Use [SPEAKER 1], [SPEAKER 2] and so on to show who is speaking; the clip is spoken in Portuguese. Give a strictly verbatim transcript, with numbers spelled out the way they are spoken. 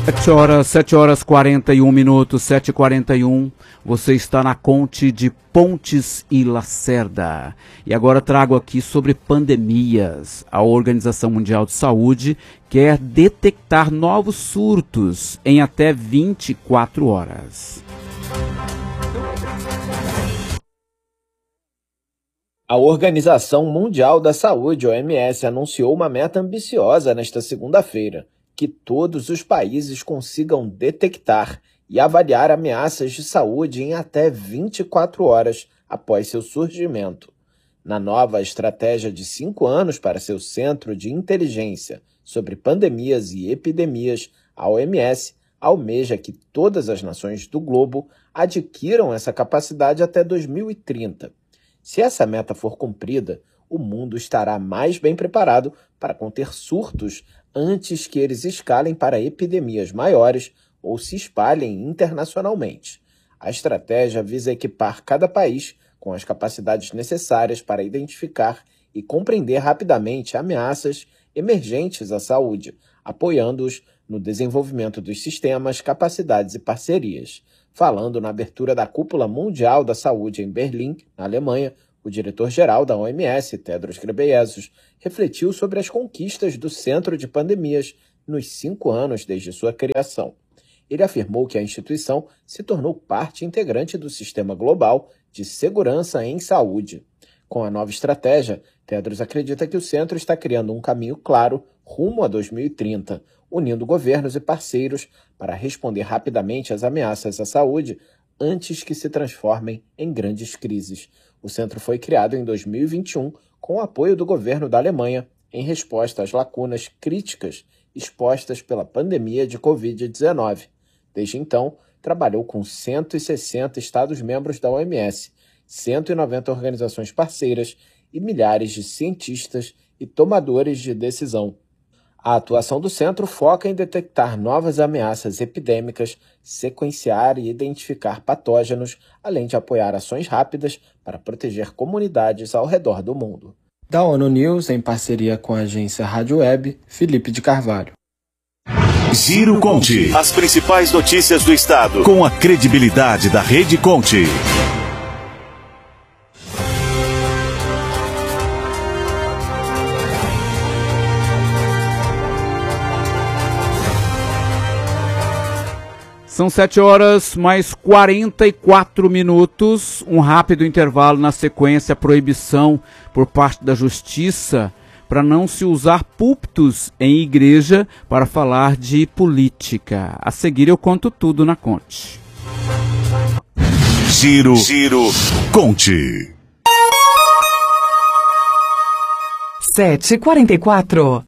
[SPEAKER 1] sete horas, sete horas quarenta e um minutos, sete e quarenta e um. Você está na Conte de Pontes e Lacerda. E agora trago aqui sobre pandemias. A Organização Mundial de Saúde quer detectar novos surtos em até vinte e quatro horas.
[SPEAKER 2] A Organização Mundial da Saúde, O M S, anunciou uma meta ambiciosa nesta segunda-feira, que todos os países consigam detectar e avaliar ameaças de saúde em até vinte e quatro horas após seu surgimento. Na nova estratégia de cinco anos para seu Centro de Inteligência sobre Pandemias e Epidemias, a O M S almeja que todas as nações do globo adquiram essa capacidade até dois mil e trinta. Se essa meta for cumprida, o mundo estará mais bem preparado para conter surtos antes que eles escalem para epidemias maiores ou se espalhem internacionalmente. A estratégia visa equipar cada país com as capacidades necessárias para identificar e compreender rapidamente ameaças emergentes à saúde, apoiando-os no desenvolvimento dos sistemas, capacidades e parcerias. Falando na abertura da Cúpula Mundial da Saúde em Berlim, na Alemanha, o diretor-geral da O M S, Tedros Ghebreyesus, refletiu sobre as conquistas do Centro de Pandemias nos cinco anos desde sua criação. Ele afirmou que a instituição se tornou parte integrante do sistema global de segurança em saúde. Com a nova estratégia, Tedros acredita que o centro está criando um caminho claro rumo a dois mil e trinta, unindo governos e parceiros para responder rapidamente às ameaças à saúde antes que se transformem em grandes crises. O centro foi criado em dois mil e vinte e um com o apoio do governo da Alemanha em resposta às lacunas críticas expostas pela pandemia de covid dezenove. Desde então, trabalhou com cento e sessenta Estados-membros da O M S, cento e noventa organizações parceiras e milhares de cientistas e tomadores de decisão. A atuação do centro foca em detectar novas ameaças epidêmicas, sequenciar e identificar patógenos, além de apoiar ações rápidas para proteger comunidades ao redor do mundo. Da ONU News, em parceria com a agência Rádio Web, Felipe de Carvalho.
[SPEAKER 3] Giro Conte. As principais notícias do estado, com a credibilidade da Rede Conte.
[SPEAKER 1] São sete horas mais quarenta e quatro minutos, um rápido intervalo na sequência, proibição por parte da Justiça para não se usar púlpitos em igreja para falar de política. A seguir eu conto tudo na Conte.
[SPEAKER 3] Giro, Giro Conte.
[SPEAKER 4] sete e quarenta e quatro.